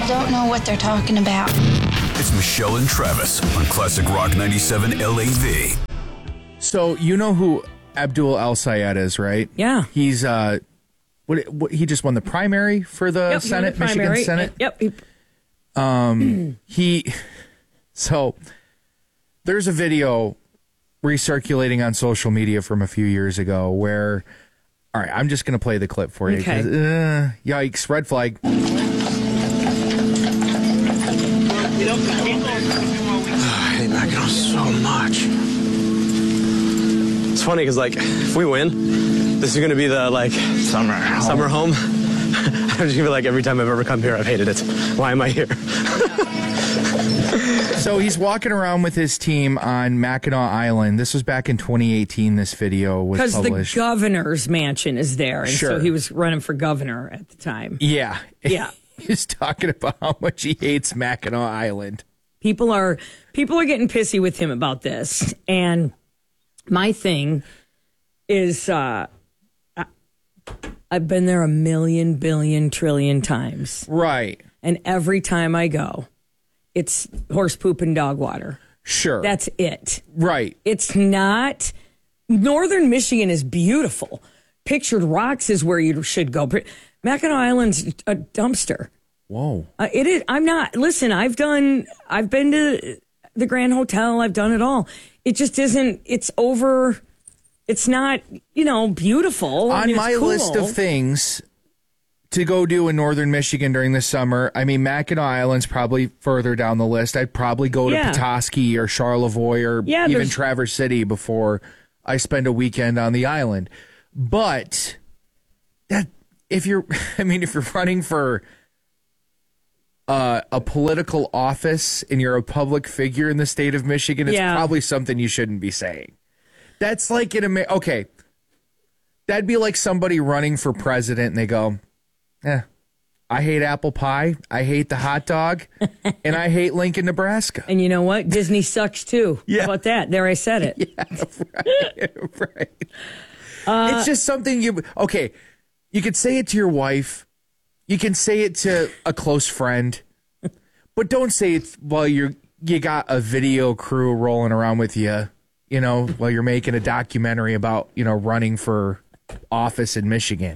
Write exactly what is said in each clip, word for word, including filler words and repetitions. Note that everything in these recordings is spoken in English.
don't know what they're talking about. It's Michelle and Travis on Classic Rock ninety-seven L A V. So you know who Abdul El Sayed is, right? Yeah. He's uh, what, what he just won the primary for the Yep, Senate, the primary. Michigan Senate. Yep. Um, he. So there's a video recirculating on social media from a few years ago where, all right, I'm just going to play the clip for you. Okay. Uh, yikes! Red flag. I hate Mackinac so much. It's funny because, like, if we win, this is going to be the, like, Summer home. Summer home. I'm just going to be like, every time I've ever come here, I've hated it. Why am I here? So he's walking around with his team on Mackinac Island. This was back in twenty eighteen, this video was Because the published. governor's mansion is there. And Sure. so he was running for governor at the time. Yeah. Yeah. He's talking about how much he hates Mackinac Island. People are people are getting pissy with him about this. And my thing is uh, I, I've been there a million, billion, trillion times. Right. And every time I go, it's horse poop and dog water. Sure. That's it. Right. It's not. Northern Michigan is beautiful. Pictured Rocks is where you should go. Mackinac Island's a dumpster. Whoa. Uh, it is. I'm not. Listen, I've done. I've been to the Grand Hotel. I've done it all. It just isn't. It's over. It's not. You know, beautiful. I On mean, my it's cool. list of things to go do in Northern Michigan during the summer, I mean, Mackinac Island's probably further down the list. I'd probably go to Yeah. Petoskey or Charlevoix or Yeah, even there's- Traverse City before I spend a weekend on the island. But that if you're, I mean, if you're running for uh, a political office and you're a public figure in the state of Michigan, it's Yeah. probably something you shouldn't be saying. That's like in America. Okay. That'd be like somebody running for president and they go, eh, I hate apple pie, I hate the hot dog, and I hate Lincoln, Nebraska. And you know what? Disney sucks too. Yeah. How about that? There, I said it. Yeah, right. right. Uh, it's just something you, okay, you could say it to your wife, you can say it to a close friend, but don't say it while you're, you got a video crew rolling around with you, you know, while you're making a documentary about, you know, running for office in Michigan.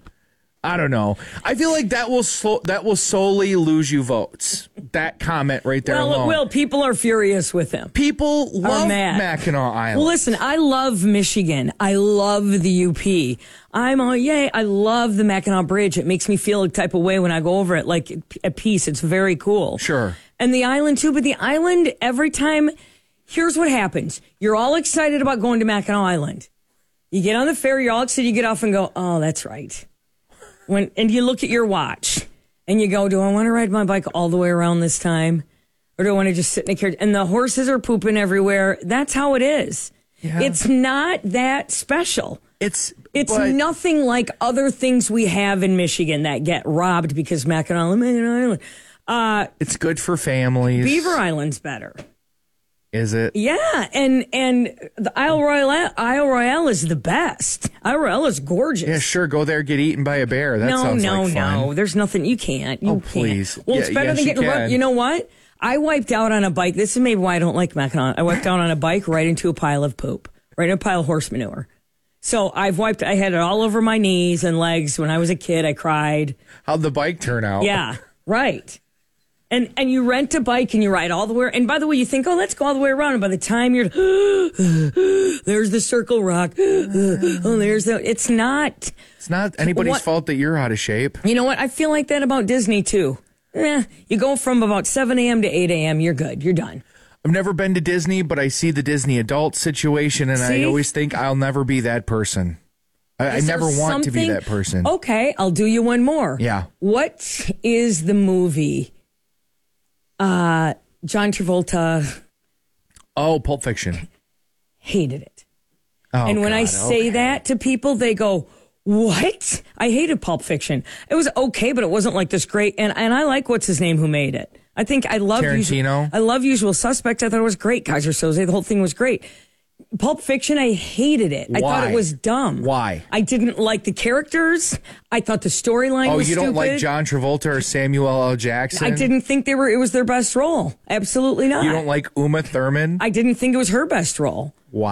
I don't know. I feel like that will slow, that will solely lose you votes. That comment right there Well, alone. it will. People are furious with him. People love mad. Mackinac Island. Well, listen, I love Michigan. I love the U P. I'm all, yay, I love the Mackinac Bridge. It makes me feel a type of way when I go over it, like at peace. It's very cool. Sure. And the island, too. But the island, every time, here's what happens. You're all excited about going to Mackinac Island. You get on the ferry, you're all excited, you get off and go, oh, that's right. When and you look at your watch and you go, do I want to ride my bike all the way around this time? Or do I want to just sit in a carriage? And the horses are pooping everywhere. That's how it is. Yeah. It's not that special. It's It's but- nothing like other things we have in Michigan that get robbed because Mackinac Island, Mackinac Island. Uh, It's good for families. Beaver Island's better. Is it? Yeah, and and the Isle Royale, Isle Royale is the best. Isle Royale is gorgeous. Yeah, sure. Go there, get eaten by a bear. That no, sounds no, like fun. no. There's nothing. You can't. You Oh, can't. please. Well, Yeah, it's better yes, than you getting run. can. You know what? I wiped out on a bike. This is maybe why I don't like Mackinac. I wiped out on a bike right into a pile of poop, right in a pile of horse manure. So I've wiped. I had it all over my knees and legs. When I was a kid, I cried. How'd the bike turn out? Yeah, right. And and you rent a bike and you ride all the way. And by the way, you think, oh, let's go all the way around. And by the time you're, there's the Circle Rock. Oh, there's the. It's not. It's not anybody's What- fault that you're out of shape. You know what? I feel like that about Disney too. Eh, you go from about seven a.m. to eight a.m. You're good. You're done. I've never been to Disney, but I see the Disney adult situation, and See? I always think I'll never be that person. I, I Is there never want to be something- that person. Okay, I'll do you one more. Yeah. What is the movie? Uh, John Travolta Oh, Pulp Fiction. hated it. Oh, and when I God, say okay. that to people, they go, what? I hated Pulp Fiction. It was okay, but it wasn't like this great. And, and I like what's his name who made it. I think I love Tarantino? Usual, I love Usual Suspects. I thought it was great. Kaiser Soze, the whole thing was great. Pulp Fiction, I hated it. I thought Why? it was dumb. Why? I didn't like the characters. I thought the storyline Oh, was you stupid. don't like John Travolta or Samuel L. Jackson? I didn't think they were. It was their best role. Absolutely not. You don't like Uma Thurman? I didn't think it was her best role.